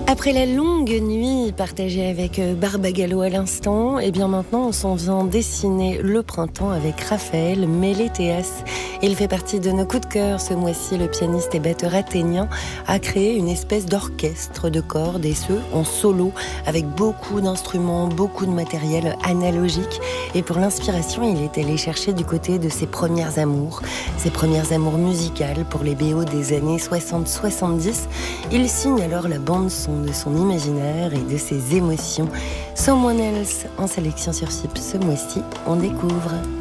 Après la longue nuit partagée avec Barbagallo à l'instant, et bien maintenant on s'en vient dessiner le printemps avec Raphaël Mélétéas. Il fait partie de nos coups de cœur ce mois-ci. Le pianiste et batteur athénien a créé une espèce d'orchestre de cordes, et ce en solo, avec beaucoup d'instruments, beaucoup de matériel analogique. Et pour l'inspiration, il est allé chercher du côté de ses premières amours musicales pour les BO des années 60-70. Il signe alors la bande-son de son imaginaire et de ses émotions. Someone Else en sélection sur FIP ce mois-ci, on découvre.